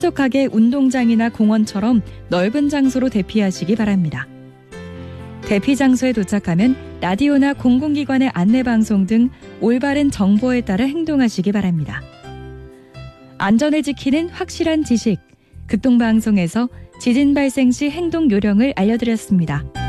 쾌적하게 운동장이나 공원처럼 넓은 장소로 대피하시기 바랍니다. 대피 장소에 도착하면 라디오나 공공기관의 안내방송 등 올바른 정보에 따라 행동하시기 바랍니다. 안전을 지키는 확실한 지식, 극동방송에서 지진 발생 시 행동 요령을 알려드렸습니다.